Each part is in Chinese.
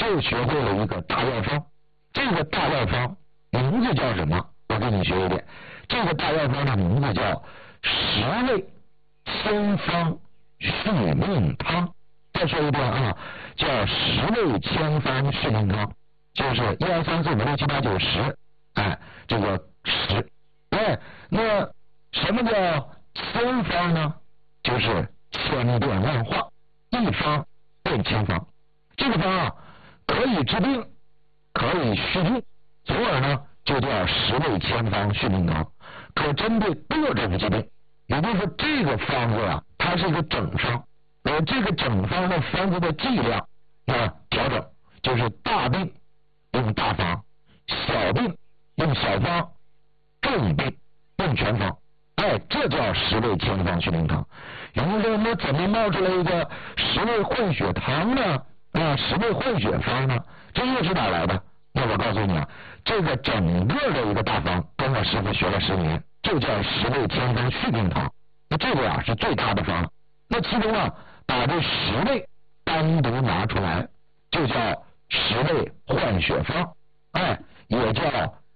就学会了一个大药方。这个大药方名字叫什么？我给你学一遍。这个大药方的名字叫10味千方续命汤。再说一遍啊，叫10味千方续命汤，就是1、2、3、4、5、6、7、8、9、10，哎，这个10。哎，那什么叫千方呢？就是千变万化，一方变千方。这个方啊，可以治病，可以续命，从而呢就叫10味千方续命汤，可针对各种疾病。也就是说，这个方子啊，它是一个整方。这个整方的方子的剂量调整，就是大病用大方，小病用小方，重病用全方。哎，这叫10味千方续命汤。有人说，那怎么冒出来一个10味换血汤呢？10味换血方呢？这又是哪来的？那我告诉你啊，这个整个的一个大方跟我师傅学了10年，就叫10味千方续命汤。那这个是最大的方。那其中把这10味单独拿出来，就叫10味换血方，哎，也叫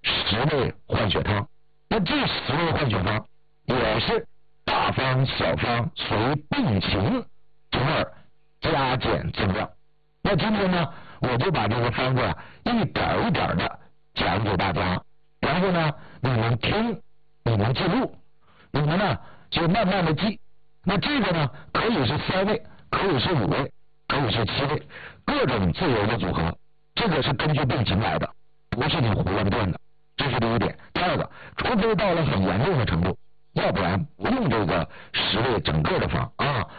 10味换血汤。那这10味换血方也是大方小方随病情，从而加减增量。那今天呢，我就把这个方子一点一点的讲给大家，然后呢，你们听，你们记录，你们呢就慢慢的记。那这个呢，可以是3味，可以是5味，可以是7味，各种自由的组合。这个是根据病情来的，不是你胡乱变的。这是第一点。第二个，除非到了很严重的程度，要不然不用这个10味整个的方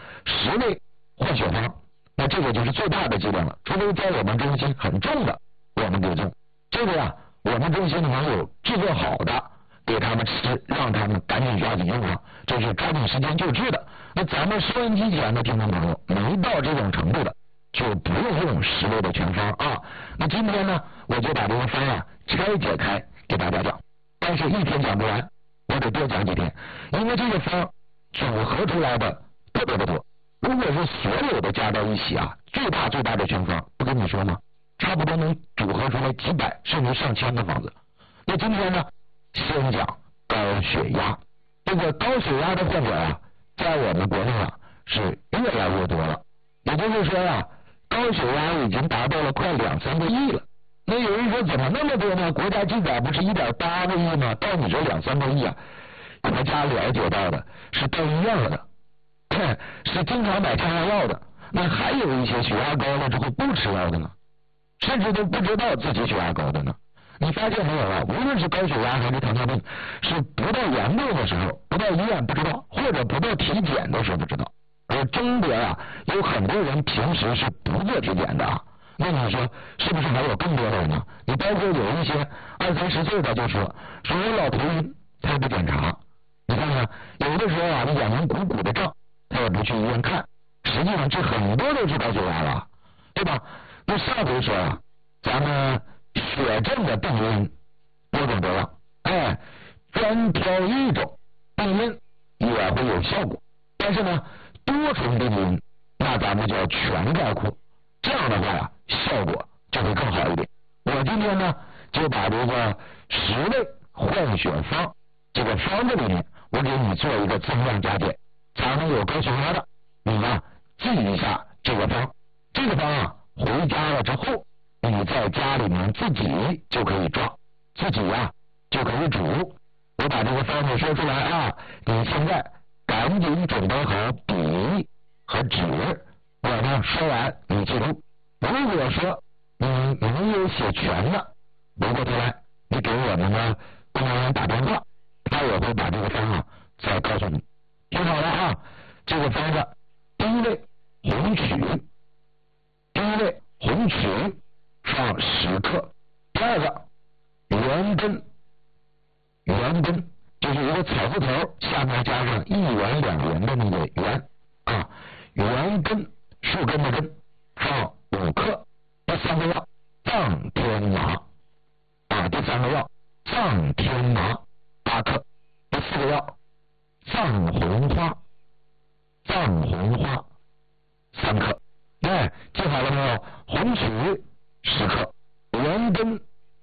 10味换血方，那这个就是最大的剂量了。除非在我们中心很重的，我们给重。这个我们中心能有制作好的，给他们吃，让他们赶紧抓紧用上，这是抓紧时间救治的。那咱们收音机前的听众朋友，没到这种程度的，就不用10味的全方那今天呢，我就把这个方拆解开给大家讲，但是一天讲不完，我得多讲几天，因为这个方组合出来的特别的多。如果是所有的加到一起最大的全方，不跟你说吗？差不多能组合出来几百甚至上千个方子。那今天呢，先讲高血压。这个高血压的患者在我们国内是越来越多了。也就是说高血压已经达到了快2、3个亿了。那有人说，怎么那么多呢？国家记载不是1.8个亿吗？到你这2、3个亿国家了解到的是到医院了的，是经常买降压药的。那还有一些血压高了之后不吃药的呢，甚至都不知道自己血压高的呢。你发现没有无论是高血压还是糖尿病，是不到严重的时候，不到医院不知道，或者不到体检的时候不知道。而中国有很多人平时是不做体检的那你说是不是还有更多的人呢？你包括有一些20、30岁的就说我老头晕，他也不检查。你看看，有的时候你眼睛鼓鼓的胀，他也不去医院看。实际上这很多都是高血压了，对吧？那上回说咱们血症的病因多种多样，专挑一种病因也会有效果，但是呢，多重病因那咱们就要全概括，这样的话效果就会更好一点。我今天呢就把这个10味换血方这个方子里面，我给你做一个增量加减。咱们有高血压的，你记一下这个方。这个方回家了之后，你在家里面自己就可以抓，自己就可以煮。我把这个方子说出来你现在赶紧准备好笔和纸，我说完你记录。如果说你没有写全的，回过头来你给我们的公安员打电话，他也会把这个方再告诉你。听好了这个方子，第一味红曲，第一味红曲放10克。第二个元根，元根就是一个草字头下面加上1元2元的那个元元根，树根的根，放5克。第三个药藏天麻第三个药藏天麻8克。第四个药藏红花，藏红花3克。记好了没有？红曲、 10克，元根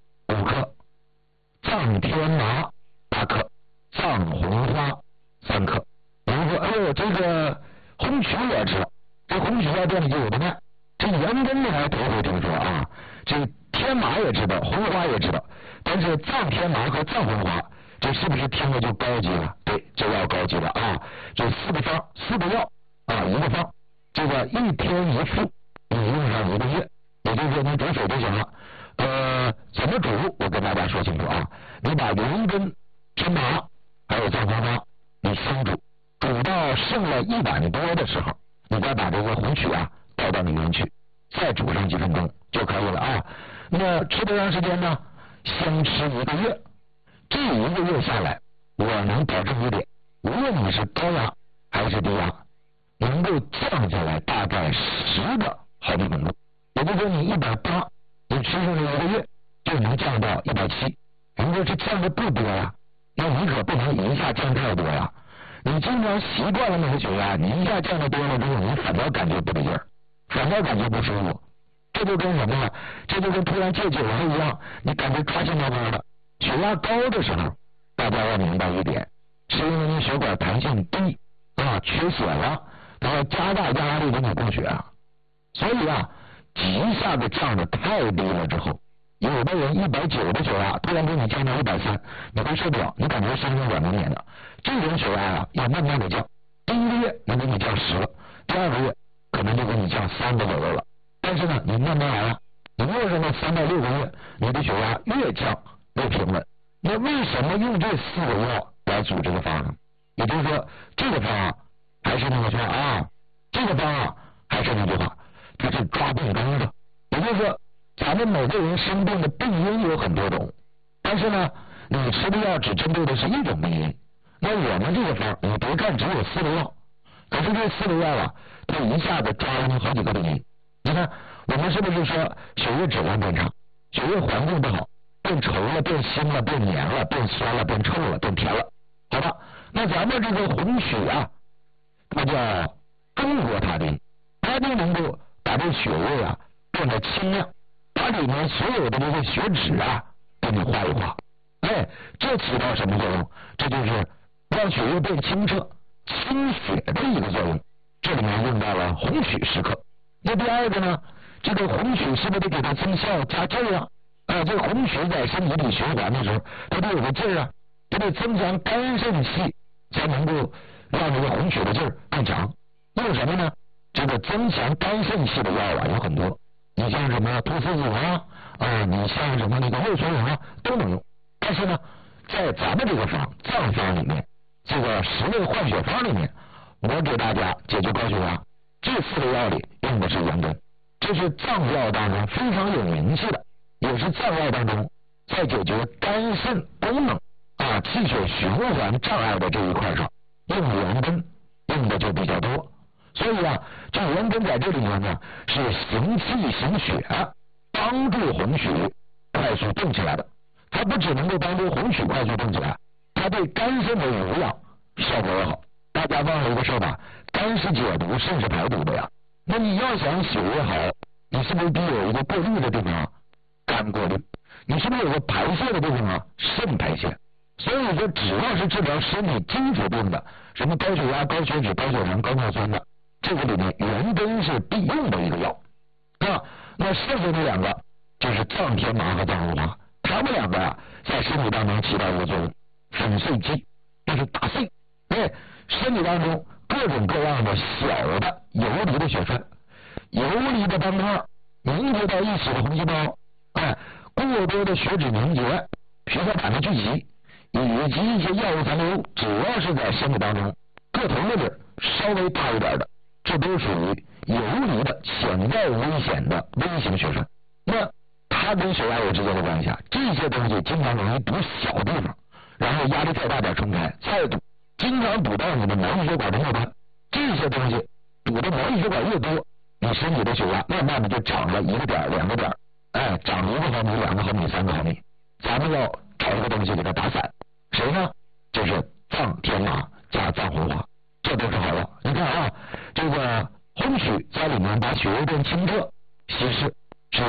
5克，藏天麻8克，藏红花3克。比如说，哎呦，这个红曲我也知道，这红曲药店里就有的卖。这元根你还头回听说啊？这天麻也知道，红花也知道，但是藏天麻和藏红花，这是不是听着就高级了？对，这药高级了啊！这4个方，4个药啊，1个方，这个1天1服，你用上1个月，也就是说你煮水就行了。怎么煮？我跟大家说清楚啊！你把元根、天麻还有藏红花，你先煮，煮到剩了1碗多的时候，你再把这个红曲啊倒到里面去，再煮上几分钟就可以了啊。那吃多长时间呢？先吃1个月。这1个月下来，我能保证一点，无论你是高压还是低压，能够降下来大概10个毫米浓度。也就是说，你180，你吃上这1个月就能降到170。如果是降的不多呀，那你可不能一下降太多呀。你经常习惯了那个血压，你一下降的多了之后，你反倒感觉不对劲儿，反倒感觉不舒服。这就跟什么呀？这就跟突然戒酒了一样，你感觉抓心挠肝的。血压高的时候，大家要明白一点，是因为你血管弹性低啊，缺血了，它要加大压力给你供血啊。所以啊，一下子降的太低了之后，有的人190的血压突然给你降到130，你会受不了，你感觉身上软绵绵的。这种血压啊，要慢慢的降，第1个月能给你降10个，第2个月可能就给你降3个左右了。但是呢，你慢慢来啊，你用上了3到6个月，你的血压越降越平稳。那为什么用这4个药来组这个方呢？也就是说，这个方啊，还是那个话啊，这个方啊，还是那句话，它是抓病根的。也就是说，咱们每个人生病的病因有很多种，但是呢，你吃的药只针对的是一种病因。那我们这个方，你别看只有4个药，可是这4个药啊，它一下子抓了你好几个病因。你看，我们是不是说血液质量变差，血液环境不好，变稠了，变腥了，变黏了，变酸了，变臭了，变甜了？好吧，那咱们这个红曲啊，它叫中国他汀，它就能够把这血液啊变得清亮，把里面所有的这个血脂啊给你化一化。哎，这起到什么作用？这就是让血液变清澈、清血的一个作用。这里面用到了红曲10克。那第2个呢，这个红曲是不是得给它增效加劲儿啊？这个红曲在身体里循环的时候，它得有个劲儿啊，它得增强肝肾气，才能够让这个红曲的劲儿更强。用什么呢？这个增强肝肾气的药啊有很多，你像什么菟丝子啊，你像什么那个肉荪黄啊都能用。但是呢，在咱们这个方藏方里面，这个10味换血方里面，我给大家解决高血压，这4个药里用的是元根，这是藏药当中非常有名气的，也是藏药当中在解决肝肾功能啊、气血循环障碍的这一块上，用元根用的就比较多。所以啊，这元根在这里面呢是行气行血，帮助红曲快速动起来的。它不只能够帮助红曲快速动起来，它对肝肾的濡养效果也好。大家忘了一个事吧，肝是解毒，肾是排毒的呀。那你要想血液好，你是不是得有一个过滤的地方啊？肝过滤。你是不是有个排泄的地方啊？肾排泄。所以说，只要是治疗身体基础病的，什么高血压、高血脂、高血糖、高尿酸的，这个里面元根是必用的一个药啊。那剩下那2个就是藏天麻和藏红花，它们2个啊，在身体当中起到一个作用，粉碎肌，就是打碎身体当中各种各样的小的游离的血栓、游离的斑块、凝结到一起的红细胞，过多的血脂凝结、皮下胆的聚集，以及一些药物残留，只要是在身体当中个头的地儿稍微大一点的，这都属于游离的潜在危险的微型血栓。那它跟血压有直接的关系啊。这些东西经常容易堵小地方，然后压力再大点冲开，再堵，经常堵到你的毛细血管的末端。这些东西堵的毛细血管越多，你身体的血压慢慢的就长了1个点、2个点，长1个毫米、2个毫米、3个毫米。咱们要找一个东西给它打散，谁呢？就是藏天麻加藏红花，这都是好药。你看啊，这个红曲在里面把血液变清澈，稀释，是中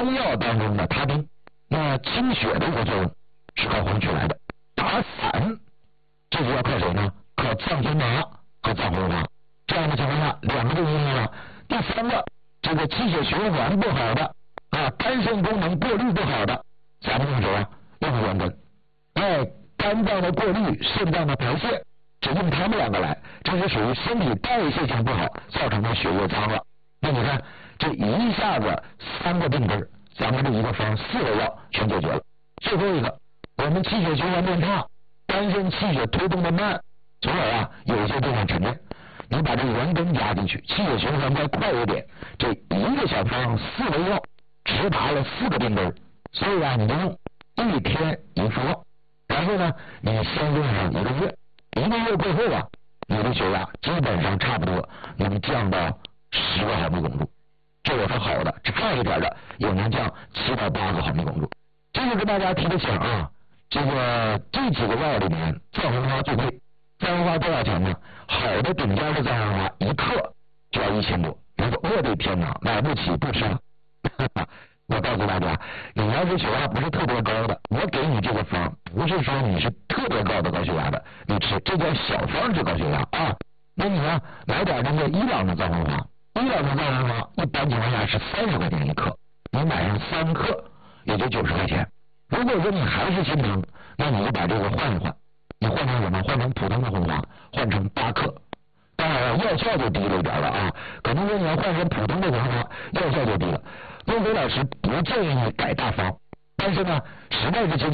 中药当中的他汀，那清血的一个作用是靠黄曲来的。打散，这就要靠谁呢？靠藏天麻和藏红花。这样的情况下，两个就应用了。第三个，这个气血循环不好的啊，肝肾功能过滤不好的，咱们用谁啊？用元根。肝脏的过滤，肾脏的排泄，只用他们两个来，这是属于身体代谢性不好造成的血液脏了。那你看，这一下子3个病根，咱们这一个方4个药全解决了。最后一个，我们气血循环变差，肝肾气血推动的慢，从而啊有一些地方沉淀。你把这元根加进去，气血循环再快一点，这一个小方4味药直达了4个病根，所以啊你就用1天1副药，然后呢你先用上1个月，1个月过后啊，你的血压基本上差不多能降到10个毫米汞柱，这我说好的，差一点的也能降7到8个毫米汞柱。这个跟大家提个醒啊，这几个药里面藏红花最贵。藏红花多少钱呢？好的顶尖的藏红花1克就要1000多。你说我的天哪，买不起不吃了。我告诉大家，你要是血压不是特别高的，我给你这个方，不是说你是特别高的高血压的，你吃这叫小方治高血压啊。那你呢，买点那个伊朗的藏红花，伊朗的藏红花一般情况下是30块钱1克，你买上3克也就90块钱。如果说你还是心疼，那你就把这个换一换。你换成什么？换成普通的红花，换成8克，当然了，药效就低了一点了啊。可能说你要换成普通的红花，药效就低了。孟非老师不建议你改大方，但是呢，实在是心